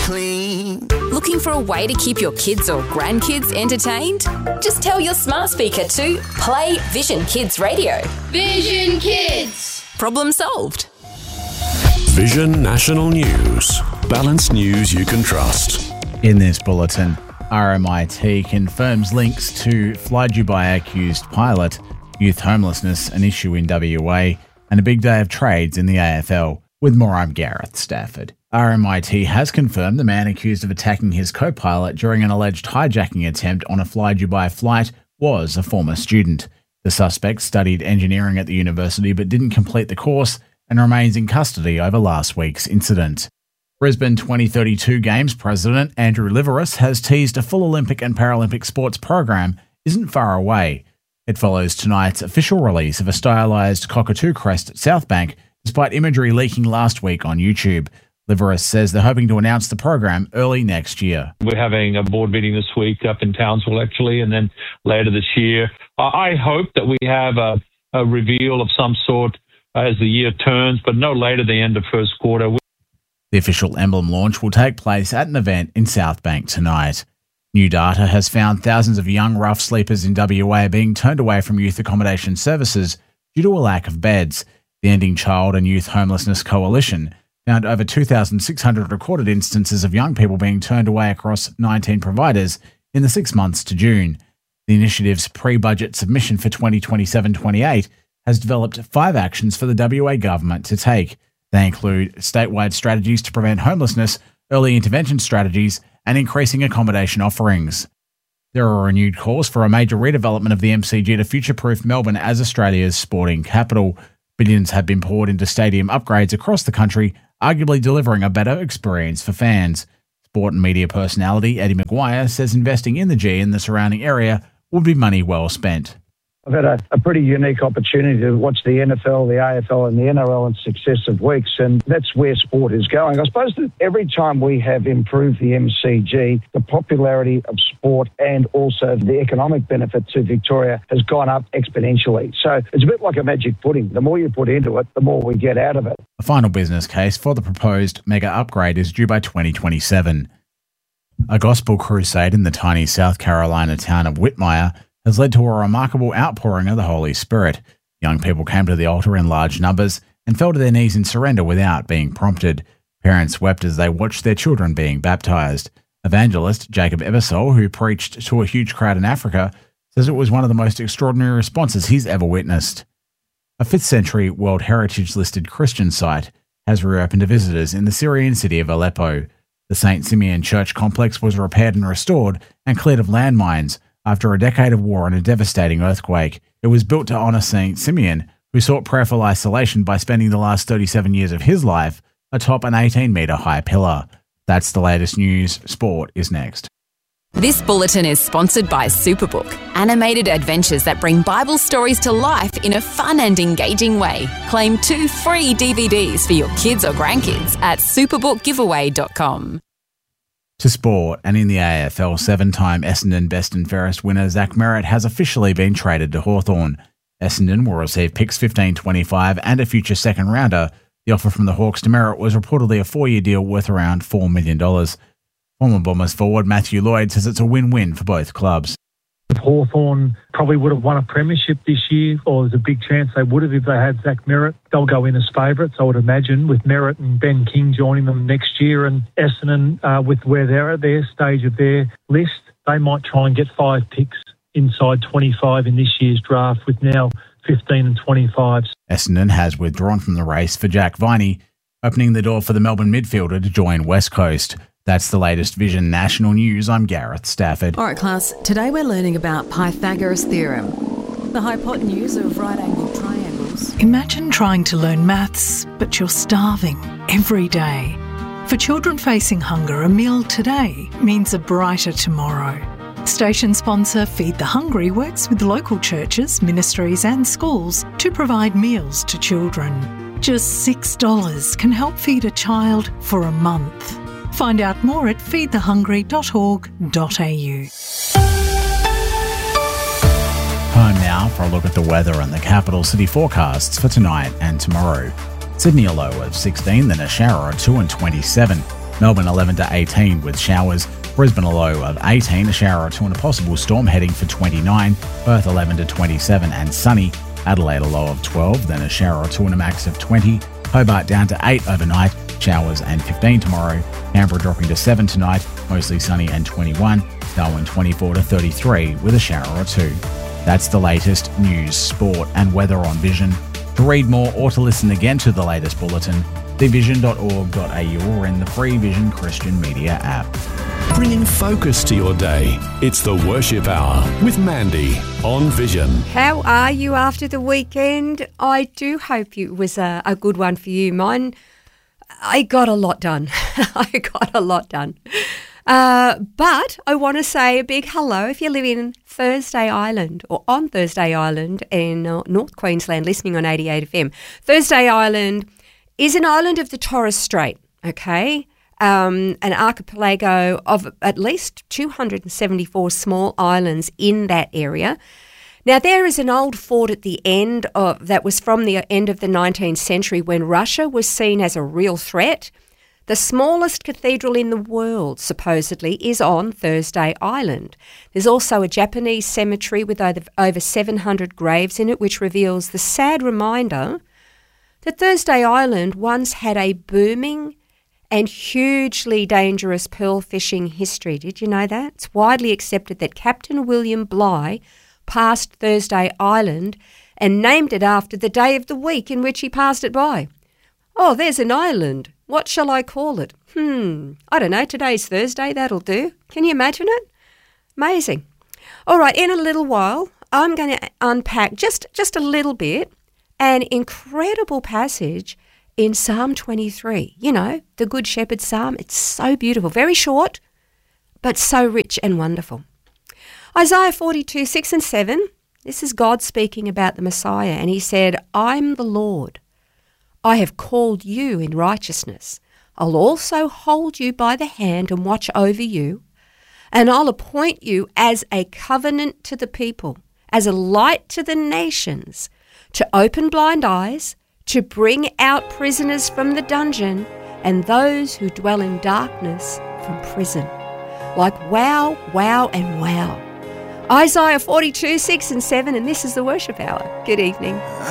clean. Looking for a way to keep your kids or grandkids entertained? Just tell your smart speaker to play Vision Kids Radio. Vision Kids! Problem solved. Vision National News. Balanced news you can trust. In this bulletin, RMIT confirms links to Fly Dubai accused pilot, youth homelessness an issue in WA, and a big day of trades in the AFL. With more, I'm Gareth Stafford. RMIT has confirmed the man accused of attacking his co-pilot during an alleged hijacking attempt on a Fly Dubai flight was a former student. The suspect studied engineering at the university but didn't complete the course and remains in custody over last week's incident. Brisbane 2032 Games President Andrew Liveris has teased a full Olympic and Paralympic sports program isn't far away. It follows tonight's official release of a stylised cockatoo crest at Southbank, despite imagery leaking last week on YouTube. Liveris says they're hoping to announce the program early next year. We're having a board meeting this week up in Townsville, actually, and then later this year. I hope that we have a reveal of some sort as the year turns, but no later than the end of first quarter. The official emblem launch will take place at an event in Southbank tonight. New data has found thousands of young rough sleepers in WA being turned away from youth accommodation services due to a lack of beds. The Ending Child and Youth Homelessness Coalition found over 2,600 recorded instances of young people being turned away across 19 providers in the 6 months to June. The initiative's pre-budget submission for 2027-28 has developed 5 actions for the WA government to take. They include statewide strategies to prevent homelessness, early intervention strategies, and increasing accommodation offerings. There are renewed calls for a major redevelopment of the MCG to future-proof Melbourne as Australia's sporting capital. Billions have been poured into stadium upgrades across the country, arguably delivering a better experience for fans. Sport and media personality Eddie McGuire says investing in the G and the surrounding area would be money well spent. I've had a pretty unique opportunity to watch the NFL, the AFL and the NRL in successive weeks, and that's where sport is going. I suppose that every time we have improved the MCG, the popularity of sport and also the economic benefit to Victoria has gone up exponentially. So it's a bit like a magic pudding. The more you put into it, the more we get out of it. A final business case for the proposed mega upgrade is due by 2027. A gospel crusade in the tiny South Carolina town of Whitmire has led to a remarkable outpouring of the Holy Spirit. Young people came to the altar in large numbers and fell to their knees in surrender without being prompted. Parents wept as they watched their children being baptised. Evangelist Jacob Ebersol, who preached to a huge crowd in Africa, says it was one of the most extraordinary responses he's ever witnessed. A 5th century World Heritage listed Christian site has reopened to visitors in the Syrian city of Aleppo. The St. Simeon Church complex was repaired and restored and cleared of landmines after a decade of war and a devastating earthquake. It was built to honour St. Simeon, who sought prayerful isolation by spending the last 37 years of his life atop an 18-metre high pillar. That's the latest news. Sport is next. This bulletin is sponsored by Superbook, animated adventures that bring Bible stories to life in a fun and engaging way. Claim 2 free DVDs for your kids or grandkids at superbookgiveaway.com. To sport, and in the AFL, 7-time Essendon Best and Fairest winner Zach Merrett has officially been traded to Hawthorn. Essendon will receive picks 15-25 and a future second rounder. The offer from the Hawks to Merrett was reportedly a 4-year deal worth around $4 million. Former Bombers forward Matthew Lloyd says it's a win-win for both clubs. Hawthorn probably would have won a premiership this year, or there's a big chance they would have if they had Zach Merrett. They'll go in as favourites, I would imagine, with Merrett and Ben King joining them next year. And Essendon, with where they're at their stage of their list, they might try and get 5 picks inside 25 in this year's draft, with now 15 and 25. Essendon has withdrawn from the race for Jack Viney, opening the door for the Melbourne midfielder to join West Coast. That's the latest Vision National News. I'm Gareth Stafford. All right, class. Today we're learning about Pythagoras' theorem, the hypotenuse of right-angled triangles. Imagine trying to learn maths, but you're starving every day. For children facing hunger, a meal today means a brighter tomorrow. Station sponsor Feed the Hungry works with local churches, ministries and schools to provide meals to children. Just $6 can help feed a child for a month. Find out more at feedthehungry.org.au. Time now for a look at the weather and the capital city forecasts for tonight and tomorrow. Sydney a low of 16, then a shower or 2 and 27. Melbourne 11 to 18 with showers. Brisbane a low of 18, a shower or two and a possible storm heading for 29. Perth 11 to 27 and sunny. Adelaide a low of 12, then a shower or two and a max of 20. Hobart down to 8 overnight, showers and 15 tomorrow. Canberra dropping to 7 tonight, mostly sunny and 21. Darwin 24 to 33 with a shower or two. That's the latest news, sport and weather on Vision. To read more or to listen again to the latest bulletin, thevision.org.au or in the free Vision Christian Media app. Bringing focus to your day. It's the Worship Hour with Mandy on Vision. How are you after the weekend? I do hope it was a good one for you. Mine, I got a lot done. But I want to say a big hello if you live in Thursday Island or on Thursday Island in North Queensland, listening on 88 FM. Thursday Island is an island of the Torres Strait, okay? An archipelago of at least 274 small islands in that area. Now, there is an old fort at the end that was from the end of the 19th century when Russia was seen as a real threat. The smallest cathedral in the world, supposedly, is on Thursday Island. There's also a Japanese cemetery with over 700 graves in it, which reveals the sad reminder that Thursday Island once had a booming and hugely dangerous pearl fishing history. Did you know that? It's widely accepted that Captain William Bligh passed Thursday Island and named it after the day of the week in which he passed it by. Oh, there's an island. What shall I call it? I don't know. Today's Thursday. That'll do. Can you imagine it? Amazing. All right, in a little while, I'm going to unpack just a little bit an incredible passage in Psalm 23. You know, the Good Shepherd Psalm. It's so beautiful. Very short, but so rich and wonderful. Isaiah 42, 6 and 7. This is God speaking about the Messiah. And he said, I'm the Lord. I have called you in righteousness. I'll also hold you by the hand and watch over you. And I'll appoint you as a covenant to the people, as a light to the nations, to open blind eyes, to bring out prisoners from the dungeon and those who dwell in darkness from prison. Like wow, wow, and wow. Isaiah 42, 6 and 7, and this is the Worship Hour. Good evening.